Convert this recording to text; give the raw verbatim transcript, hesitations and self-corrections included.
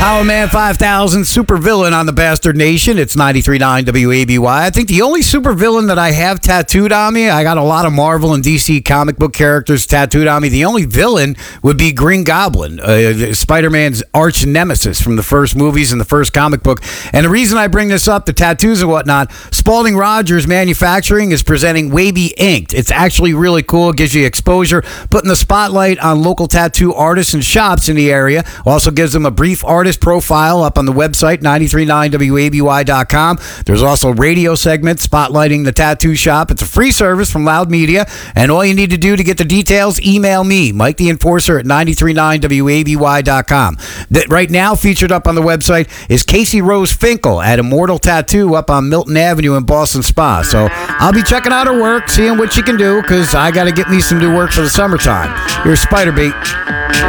Power Man five thousand, supervillain on the Bastard Nation. It's ninety-three point nine W A B Y. I think the only supervillain that I have tattooed on me, I got a lot of Marvel and D C comic book characters tattooed on me. The only villain would be Green Goblin, uh, Spider-Man's arch nemesis from the first movies and the first comic book. And the reason I bring this up, the tattoos and whatnot, Spalding Rogers Manufacturing is presenting Wavy Inked. It's actually really cool. It gives you exposure, putting the spotlight on local tattoo artists and shops in the area. Also gives them a brief artist profile up on the website, ninety-three point nine W A B Y dot com. There's also a radio segment spotlighting the tattoo shop. It's a free service from Loud Media, and all you need to do to get the details, email me, Mike the Enforcer at ninety-three point nine W A B Y dot com. That right now featured up on the website is Casey Rose Finkel at Immortal Tattoo up on Milton Avenue in Boston Spa. So I'll be checking out her work, seeing what she can do, because I got to get me some new work for the summertime. Here's Spider Beat.